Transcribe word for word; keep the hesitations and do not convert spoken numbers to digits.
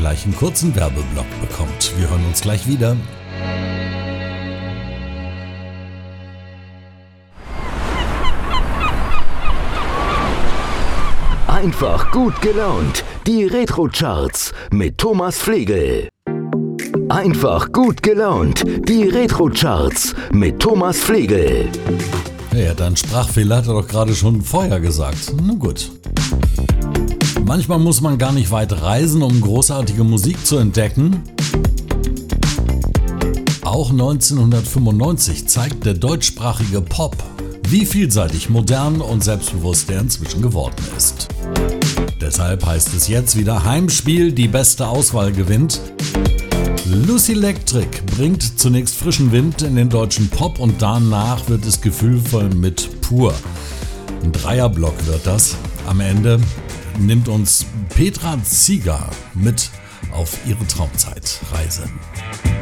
gleich einen kurzen Werbeblock bekommt. Wir hören uns gleich wieder. Einfach gut gelaunt. Die Retro-Charts mit Thomas Flegel. Einfach gut gelaunt. Die Retro-Charts mit Thomas Flegel. Ja, dein Sprachfehler hat er doch gerade schon vorher gesagt. Nun gut. Manchmal muss man gar nicht weit reisen, um großartige Musik zu entdecken. Auch neunzehnhundertfünfundneunzig zeigt der deutschsprachige Pop, wie vielseitig, modern und selbstbewusst er inzwischen geworden ist. Deshalb heißt es jetzt wieder Heimspiel, die beste Auswahl gewinnt. Lucy Electric bringt zunächst frischen Wind in den deutschen Pop und danach wird es gefühlvoll mit Pur. Ein Dreierblock wird das. Am Ende nimmt uns Petra Zieger mit auf ihre Traumzeitreise.